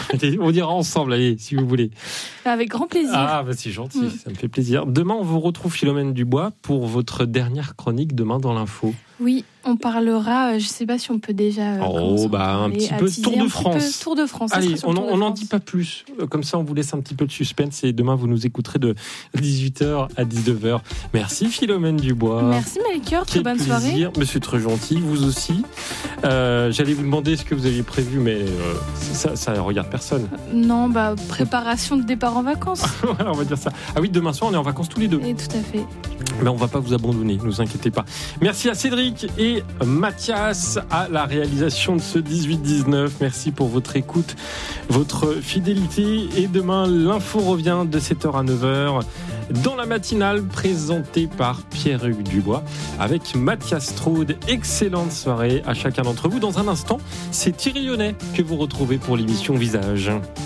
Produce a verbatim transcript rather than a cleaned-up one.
Allez, on ira ensemble, allez, si vous voulez. Avec grand plaisir. Ah, bah c'est gentil, Mm. ça me fait plaisir. Demain, on vous retrouve, Philomène Dubois, pour votre dernière chronique demain dans l'info. Oui, on parlera, euh, je ne sais pas si on peut déjà... euh, Oh, commencer à bah, un parler, petit à peu teaser Tour de un petit France. peu Tour de France. ça Allez, sera sur on Tour de n'en France. dit pas plus. Comme ça, on vous laisse un petit peu de suspense. Et demain, vous nous écouterez de dix-huit heures à dix-neuf heures. Merci, Philomène Dubois. Merci Melchior, très Quel bonne plaisir. soirée. Monsieur très gentil, vous aussi. Euh, j'allais vous demander ce que vous aviez prévu, mais euh, ça, ça regarde personne. Non, bah, préparation de départ en vacances. Voilà, on va dire ça. Ah oui, demain soir, on est en vacances tous les deux. Et tout à fait. Mais on va pas vous abandonner, ne vous inquiétez pas. Merci à Cédric et Mathias à la réalisation de ce dix-huit dix-neuf. Merci pour votre écoute, votre fidélité. Et demain, l'info revient de sept heures à neuf heures dans la matinale présentée par Pierre-Hugues Dubois avec Mathias Straude. Excellente soirée à chacun d'entre vous. Dans un instant, c'est Thierry Lyonnais que vous retrouvez pour l'émission Visage.